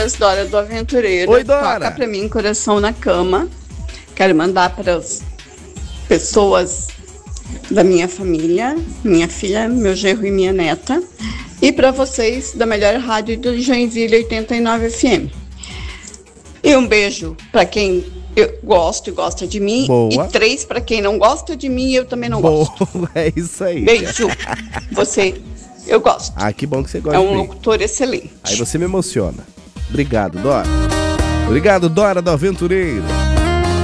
meninas, Dora do Aventureiro. Oi, Dora. Toca pra mim Coração na Cama. Quero mandar para as pessoas da minha família, minha filha, meu genro e minha neta. E para vocês da melhor rádio do Joinville 89 FM. E um beijo para quem eu gosto e gosta de mim. Boa. E 3 para quem não gosta de mim e eu também não gosto. É isso aí. Beijo. Você, eu gosto. Ah, que bom que você gosta É de um mim. locutor excelente. Aí você me emociona. Obrigado, Dora. Obrigado, Dora do Aventureiro.